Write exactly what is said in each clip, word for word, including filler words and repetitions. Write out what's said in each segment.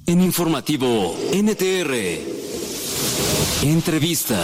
En Informativo N T R, entrevista.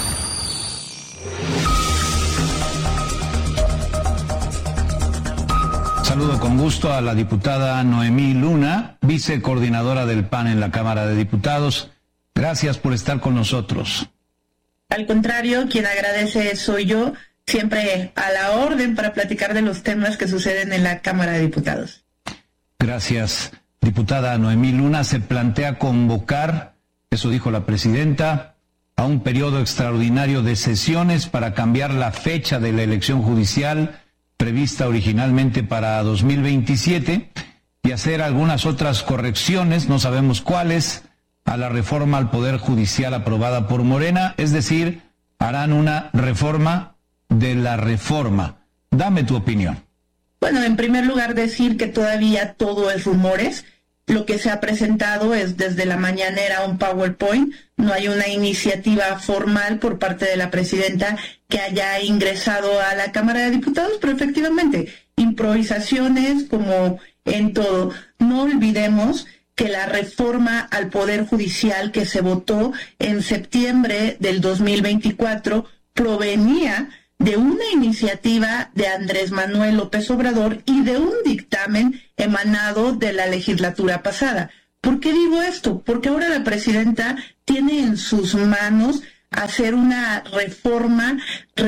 Saludo con gusto a la diputada Noemí Luna, vicecoordinadora del P A N en la Cámara de Diputados. Gracias por estar con nosotros. Al contrario, quien agradece soy yo, siempre a la orden para platicar de los temas que suceden en la Cámara de Diputados. Gracias, diputada Noemí Luna. Se plantea convocar, eso dijo la presidenta, a un periodo extraordinario de sesiones para cambiar la fecha de la elección judicial prevista originalmente para dos mil veintisiete y hacer algunas otras correcciones, no sabemos cuáles, a la reforma al Poder Judicial aprobada por Morena, es decir, harán una reforma de la reforma. Dame tu opinión. Bueno, en primer lugar decir que todavía todo es rumores. Lo que se ha presentado es desde la mañanera un PowerPoint, no hay una iniciativa formal por parte de la presidenta que haya ingresado a la Cámara de Diputados, pero efectivamente, improvisaciones como en todo. No olvidemos que la reforma al Poder Judicial que se votó en septiembre del dos mil veinticuatro provenía de una iniciativa de Andrés Manuel López Obrador y de un dictamen emanado de la legislatura pasada. ¿Por qué digo esto? Porque ahora la presidenta tiene en sus manos hacer una reforma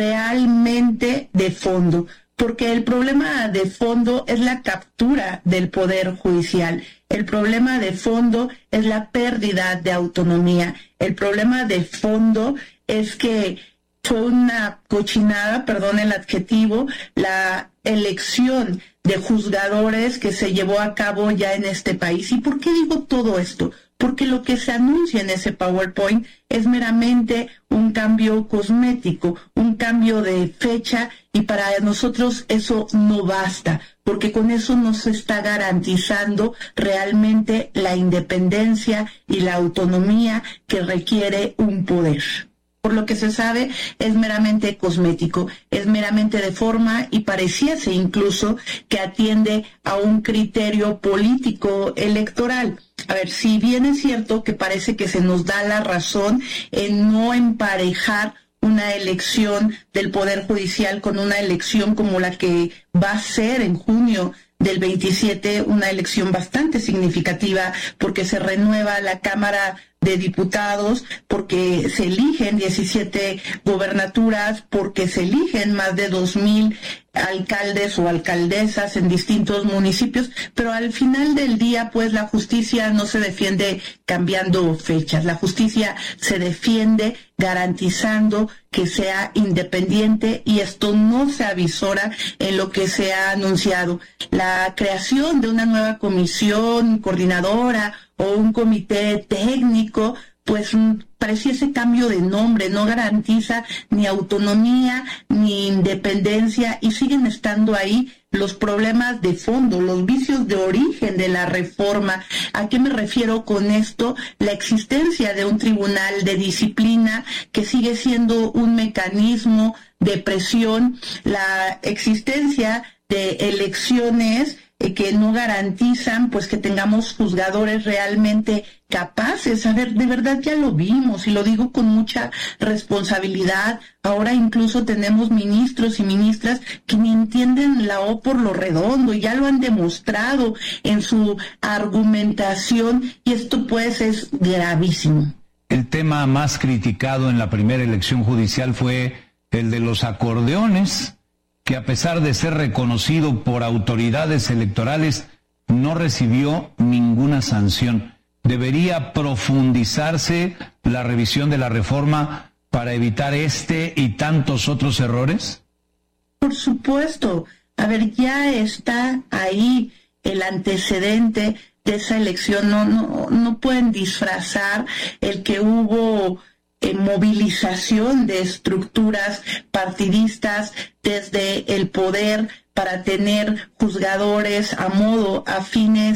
realmente de fondo, porque el problema de fondo es la captura del Poder Judicial. El problema de fondo es la pérdida de autonomía. El problema de fondo es que fue una cochinada, perdón el adjetivo, la elección de juzgadores que se llevó a cabo ya en este país. ¿Y por qué digo todo esto? Porque lo que se anuncia en ese PowerPoint es meramente un cambio cosmético, un cambio de fecha, y para nosotros eso no basta, porque con eso no se está garantizando realmente la independencia y la autonomía que requiere un poder. Por lo que se sabe, es meramente cosmético, es meramente de forma y pareciese incluso que atiende a un criterio político electoral. A ver, si bien es cierto que parece que se nos da la razón en no emparejar una elección del Poder Judicial con una elección como la que va a ser en junio del veintisiete, una elección bastante significativa porque se renueva la Cámara de Diputados, porque se eligen diecisiete gobernaturas, porque se eligen más de dos mil alcaldes o alcaldesas en distintos municipios, pero al final del día, pues la justicia no se defiende cambiando fechas, la justicia se defiende garantizando que sea independiente, y esto no se avisora en lo que se ha anunciado. La creación de una nueva comisión coordinadora o un comité técnico, pues pareciese cambio de nombre, no garantiza ni autonomía ni independencia, y siguen estando ahí los problemas de fondo, los vicios de origen de la reforma. ¿A qué me refiero con esto? La existencia de un tribunal de disciplina que sigue siendo un mecanismo de presión, la existencia de elecciones que no garantizan pues que tengamos juzgadores realmente capaces. A ver, de verdad ya lo vimos, y lo digo con mucha responsabilidad. Ahora incluso tenemos ministros y ministras que ni entienden la O por lo redondo, y ya lo han demostrado en su argumentación, y esto pues es gravísimo. El tema más criticado en la primera elección judicial fue el de los acordeones, que a pesar de ser reconocido por autoridades electorales, no recibió ninguna sanción. ¿Debería profundizarse la revisión de la reforma para evitar este y tantos otros errores? Por supuesto. A ver, ya está ahí el antecedente de esa elección. No, no, no pueden disfrazar el que hubo Eh, movilización de estructuras partidistas desde el poder para tener juzgadores a modo afines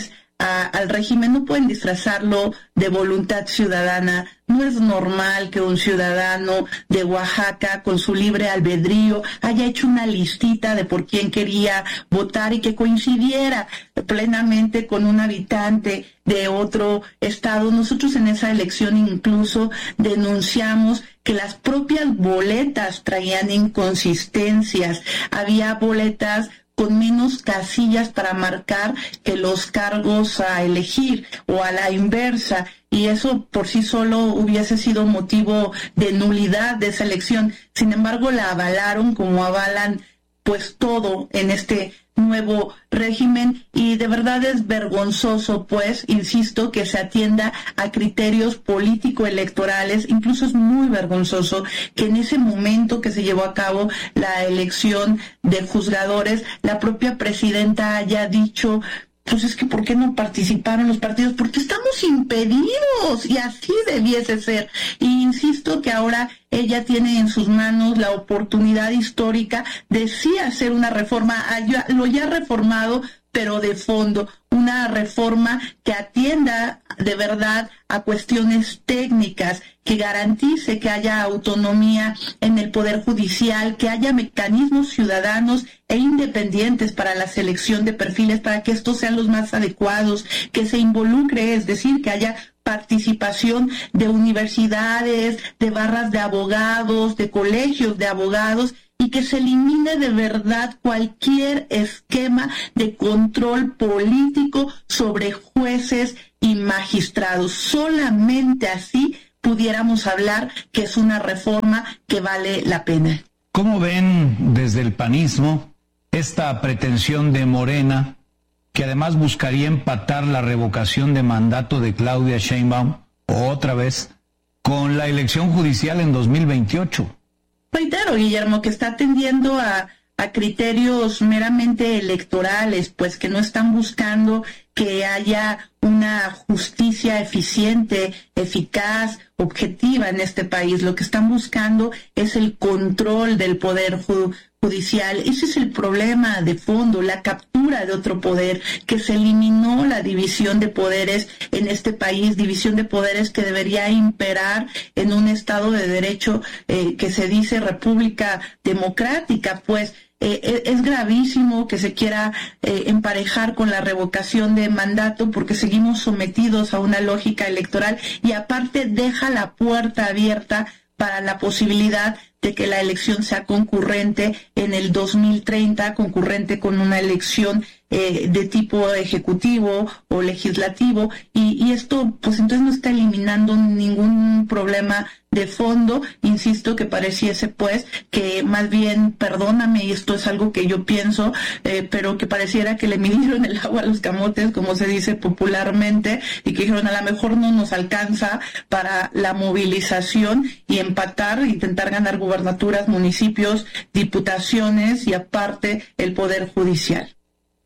a, al régimen, no pueden disfrazarlo de voluntad ciudadana. No es normal que un ciudadano de Oaxaca, con su libre albedrío, haya hecho una listita de por quién quería votar y que coincidiera plenamente con un habitante de otro estado. Nosotros en esa elección incluso denunciamos que las propias boletas traían inconsistencias. Había boletas con menos casillas para marcar que los cargos a elegir o a la inversa, y eso por sí solo hubiese sido motivo de nulidad de esa elección. Sin embargo, la avalaron como avalan pues todo en este nuevo régimen, y de verdad es vergonzoso, pues, insisto, que se atienda a criterios político-electorales. Incluso es muy vergonzoso que en ese momento que se llevó a cabo la elección de juzgadores, la propia presidenta haya dicho, pues es que ¿por qué no participaron los partidos? Porque estamos impedidos, y así debiese ser. Y insisto que ahora ella tiene en sus manos la oportunidad histórica de sí hacer una reforma, lo ya reformado, pero de fondo, una reforma que atienda de verdad a cuestiones técnicas, que garantice que haya autonomía en el Poder Judicial, que haya mecanismos ciudadanos e independientes para la selección de perfiles, para que estos sean los más adecuados, que se involucre, es decir, que haya participación de universidades, de barras de abogados, de colegios de abogados, y que se elimine de verdad cualquier esquema de control político sobre jueces y magistrados. Solamente así pudiéramos hablar que es una reforma que vale la pena. ¿Cómo ven desde el panismo esta pretensión de Morena, que además buscaría empatar la revocación de mandato de Claudia Sheinbaum, otra vez, con la elección judicial en dos mil veintiocho? Reitero, Guillermo, que está atendiendo a, a criterios meramente electorales, pues que no están buscando que haya una justicia eficiente, eficaz, objetiva en este país. Lo que están buscando es el control del poder ju- judicial. Ese es el problema de fondo, la captura de otro poder, que se eliminó la división de poderes en este país, división de poderes que debería imperar en un Estado de Derecho eh, que se dice República Democrática, pues. Eh, es gravísimo que se quiera eh, emparejar con la revocación de mandato, porque seguimos sometidos a una lógica electoral, y aparte deja la puerta abierta para la posibilidad de que la elección sea concurrente en el dos mil treinta, concurrente con una elección eh, de tipo ejecutivo o legislativo, y, y esto pues entonces no está eliminando ningún problema de fondo. Insisto que pareciese pues que más bien, perdóname, y esto es algo que yo pienso, eh, pero que pareciera que le midieron el agua a los camotes, como se dice popularmente, y que dijeron a lo mejor no nos alcanza para la movilización y empatar, intentar ganar gubernaturas, municipios, diputaciones y aparte el Poder Judicial.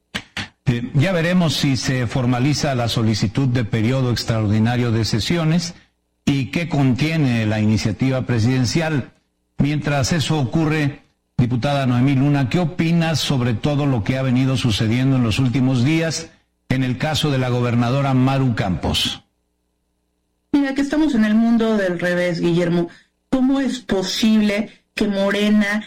Eh, ya veremos si se formaliza la solicitud de periodo extraordinario de sesiones y qué contiene la iniciativa presidencial. Mientras eso ocurre, diputada Noemí Luna, ¿qué opinas sobre todo lo que ha venido sucediendo en los últimos días en el caso de la gobernadora Maru Campos? Mira, que estamos en el mundo del revés, Guillermo. ¿Cómo es posible que Morena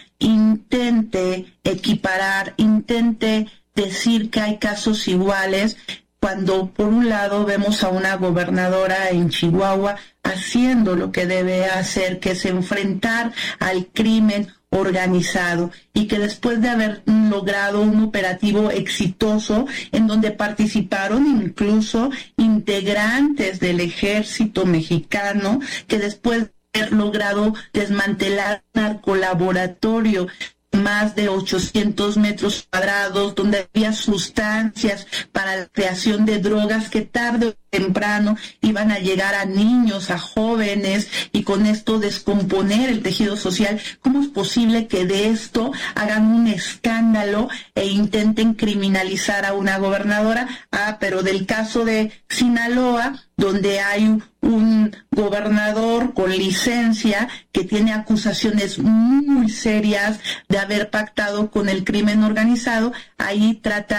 intente equiparar, intente decir que hay casos iguales, cuando por un lado vemos a una gobernadora en Chihuahua haciendo lo que debe hacer, que es enfrentar al crimen organizado, y que después de haber logrado un operativo exitoso en donde participaron incluso integrantes del ejército mexicano, que después de haber logrado desmantelar un narcolaboratorio más de ochocientos metros cuadrados, donde había sustancias para la creación de drogas que tarde o temprano iban a llegar a niños, a jóvenes, y con esto descomponer el tejido social. ¿Cómo es posible que de esto hagan un escándalo e intenten criminalizar a una gobernadora? Ah, pero del caso de Sinaloa, donde hay un gobernador con licencia que tiene acusaciones muy serias de haber pactado con el crimen organizado, ahí tratan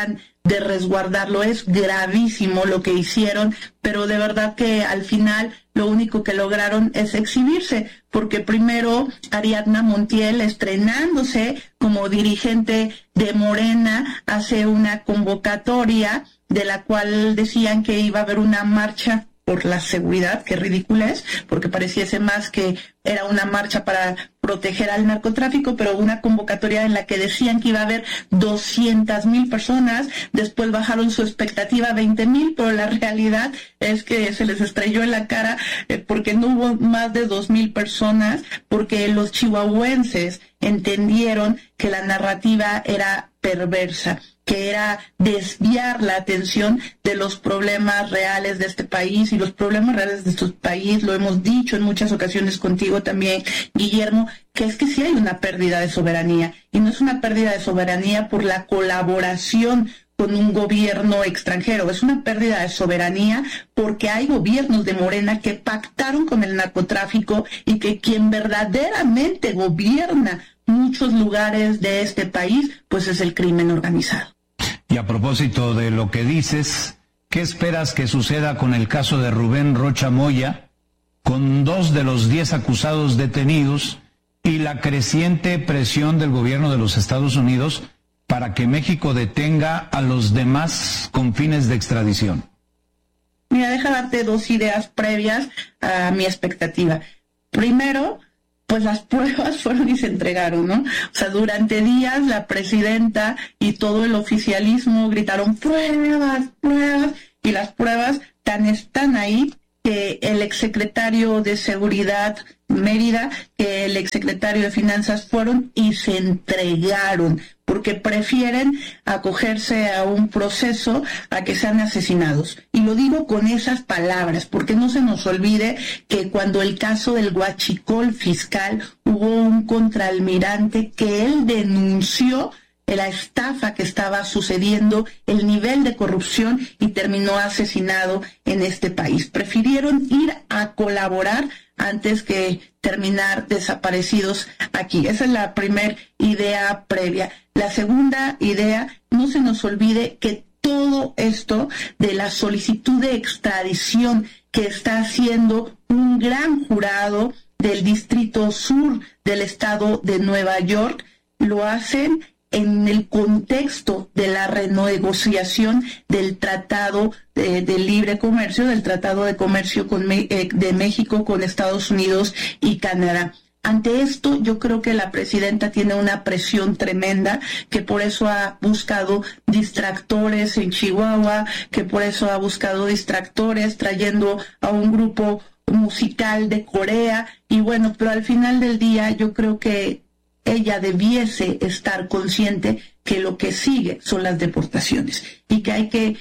de resguardarlo. Es gravísimo lo que hicieron, pero de verdad que al final lo único que lograron es exhibirse, porque primero Ariadna Montiel, estrenándose como dirigente de Morena, hace una convocatoria de la cual decían que iba a haber una marcha por la seguridad, que ridícula es, porque pareciese más que era una marcha para proteger al narcotráfico, pero una convocatoria en la que decían que iba a haber doscientas mil personas, después bajaron su expectativa a veinte mil, pero la realidad es que se les estrelló en la cara eh, porque no hubo más de dos mil personas, porque los chihuahuenses entendieron que la narrativa era perversa, que era desviar la atención de los problemas reales de este país, y los problemas reales de este país, lo hemos dicho en muchas ocasiones contigo también, Guillermo, que es que sí hay una pérdida de soberanía, y no es una pérdida de soberanía por la colaboración con un gobierno extranjero, es una pérdida de soberanía porque hay gobiernos de Morena que pactaron con el narcotráfico, y que quien verdaderamente gobierna muchos lugares de este país, pues es el crimen organizado. Y a propósito de lo que dices, ¿qué esperas que suceda con el caso de Rubén Rocha Moya, con dos de los diez acusados detenidos, y la creciente presión del gobierno de los Estados Unidos para que México detenga a los demás con fines de extradición? Mira, deja darte dos ideas previas a mi expectativa. Primero, pues las pruebas fueron y se entregaron, ¿no? O sea, durante días la presidenta y todo el oficialismo gritaron pruebas, pruebas, y las pruebas tan están ahí que el exsecretario de Seguridad Mérida, que el exsecretario de Finanzas fueron y se entregaron, porque prefieren acogerse a un proceso a que sean asesinados. Y lo digo con esas palabras, porque no se nos olvide que cuando el caso del huachicol fiscal, hubo un contraalmirante que él denunció la estafa que estaba sucediendo, el nivel de corrupción, y terminó asesinado en este país. Prefirieron ir a colaborar antes que terminar desaparecidos aquí. Esa es la primera idea previa. La segunda idea, no se nos olvide que todo esto de la solicitud de extradición que está haciendo un gran jurado del Distrito Sur del estado de Nueva York, lo hacen en el contexto de la renegociación del Tratado de, de Libre Comercio, del Tratado de Comercio con, eh, de México con Estados Unidos y Canadá. Ante esto, yo creo que la presidenta tiene una presión tremenda, que por eso ha buscado distractores en Chihuahua, que por eso ha buscado distractores trayendo a un grupo musical de Corea, y bueno, pero al final del día yo creo que ella debiese estar consciente que lo que sigue son las deportaciones, y que hay que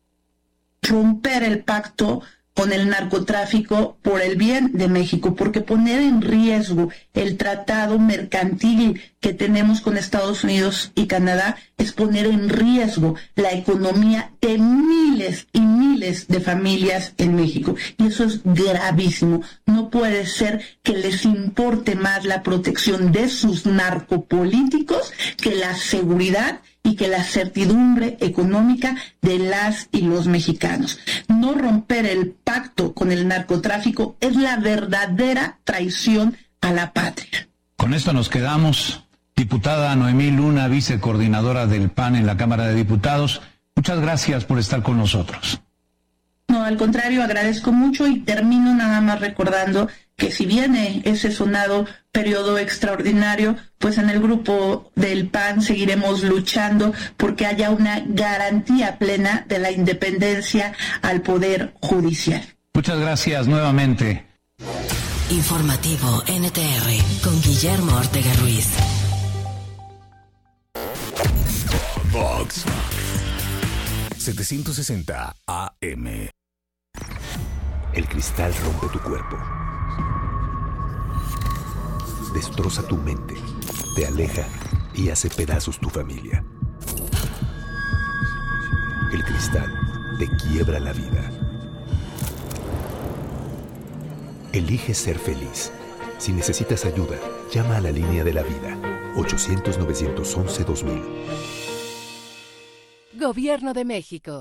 romper el pacto con el narcotráfico por el bien de México, porque poner en riesgo el tratado mercantil que tenemos con Estados Unidos y Canadá es poner en riesgo la economía de miles y miles de familias en México, y eso es gravísimo. No puede ser que les importe más la protección de sus narcopolíticos que la seguridad y que la certidumbre económica de las y los mexicanos. No romper el pacto con el narcotráfico es la verdadera traición a la patria. Con esto nos quedamos. Diputada Noemí Luna, vicecoordinadora del P A N en la Cámara de Diputados, muchas gracias por estar con nosotros. No, al contrario, agradezco mucho, y termino nada más recordando que si viene ese sonado periodo extraordinario, pues en el grupo del P A N seguiremos luchando porque haya una garantía plena de la independencia al Poder Judicial. Muchas gracias nuevamente. Informativo N T R con Guillermo Ortega Ruiz. Vox setecientos sesenta A M. El cristal rompe tu cuerpo, destroza tu mente, te aleja y hace pedazos tu familia. El cristal te quiebra la vida. Elige ser feliz. Si necesitas ayuda, llama a la línea de la vida, ochocientos, novecientos once, dos mil. Gobierno de México.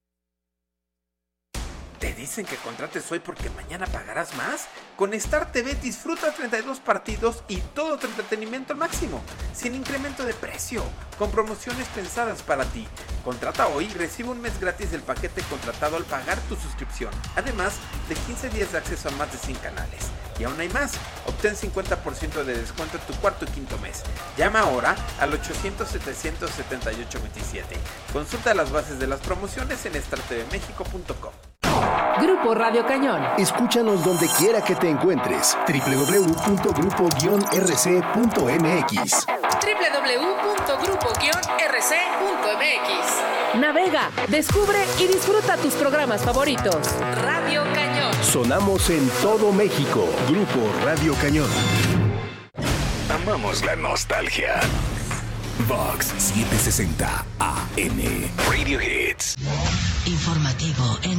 ¿Te dicen que contrates hoy porque mañana pagarás más? Con Star T V disfruta treinta y dos partidos y todo tu entretenimiento al máximo, sin incremento de precio, con promociones pensadas para ti. Contrata hoy y recibe un mes gratis del paquete contratado al pagar tu suscripción, además de quince días de acceso a más de cien canales. Y aún hay más, obtén cincuenta por ciento de descuento en tu cuarto y quinto mes. Llama ahora al ochocientos, setecientos setenta y ocho veintisiete. Consulta las bases de las promociones en star t v mexico punto com. Grupo Radio Cañón. Escúchanos donde quiera que te encuentres. doble u doble u doble u punto grupo guion r c punto m x. doble u doble u doble u punto grupo guion r c punto m x. Navega, descubre y disfruta tus programas favoritos. Radio Cañón. Sonamos en todo México. Grupo Radio Cañón. Amamos la nostalgia. Vox setecientos sesenta A M. Radio Hits. Informativo N